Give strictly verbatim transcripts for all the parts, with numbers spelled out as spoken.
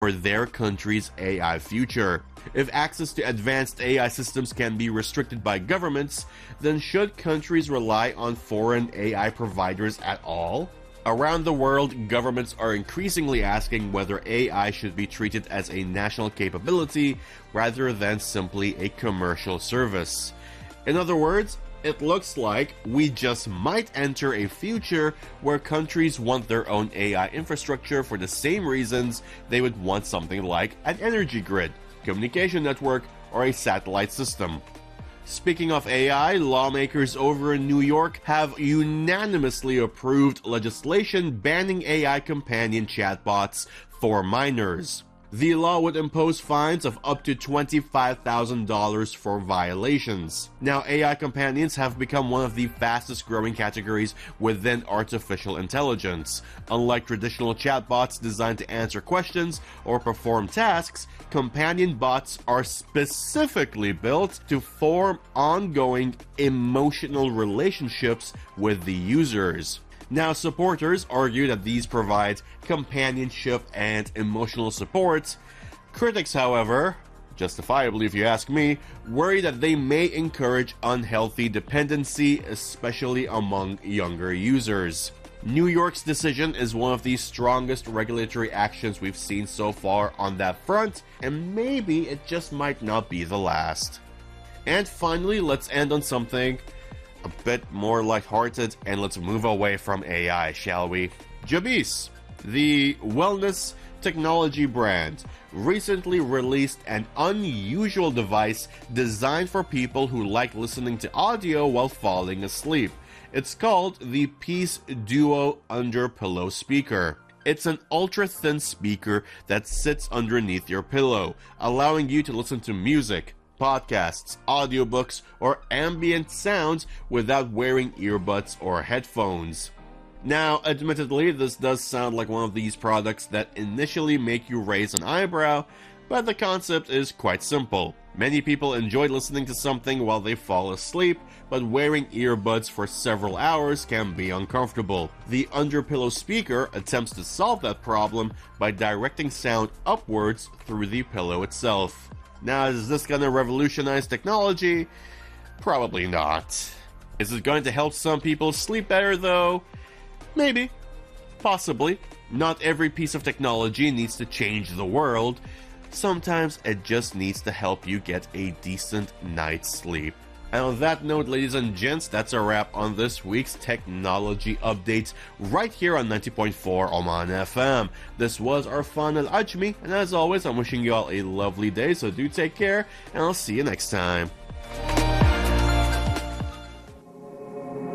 for their country's A I future. If access to advanced A I systems can be restricted by governments, then should countries rely on foreign A I providers at all? Around the world, governments are increasingly asking whether A I should be treated as a national capability rather than simply a commercial service. In other words, it looks like we just might enter a future where countries want their own A I infrastructure for the same reasons they would want something like an energy grid, communication network, or a satellite system. Speaking of A I, lawmakers over in New York have unanimously approved legislation banning A I companion chatbots for minors. The law would impose fines of up to twenty-five thousand dollars for violations. Now, A I companions have become one of the fastest growing categories within artificial intelligence. Unlike traditional chatbots designed to answer questions or perform tasks, companion bots are specifically built to form ongoing emotional relationships with the users. Now, supporters argue that these provide companionship and emotional support. Critics, however, justifiably if you ask me, worry that they may encourage unhealthy dependency, especially among younger users. New York's decision is one of the strongest regulatory actions we've seen so far on that front, and maybe it just might not be the last. And finally, let's end on something a bit more lighthearted, and let's move away from A I, shall we? Jabis, the wellness technology brand, recently released an unusual device designed for people who like listening to audio while falling asleep. It's called the Peace Duo Underpillow Speaker. It's an ultra-thin speaker that sits underneath your pillow, allowing you to listen to music, podcasts, audiobooks, or ambient sounds without wearing earbuds or headphones. Now, admittedly, this does sound like one of these products that initially make you raise an eyebrow, but the concept is quite simple. Many people enjoy listening to something while they fall asleep, but wearing earbuds for several hours can be uncomfortable. The Underpillow speaker attempts to solve that problem by directing sound upwards through the pillow itself. Now, is this going to revolutionize technology? Probably not. Is it going to help some people sleep better, though? Maybe. Possibly. Not every piece of technology needs to change the world. Sometimes it just needs to help you get a decent night's sleep. And on that note, ladies and gents, that's a wrap on this week's technology updates right here on ninety point four Oman F M. This was Arfan Al-Ajmi, and as always, I'm wishing you all a lovely day, so do take care, and I'll see you next time.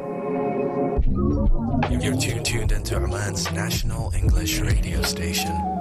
You're tuned into Oman's national English radio station.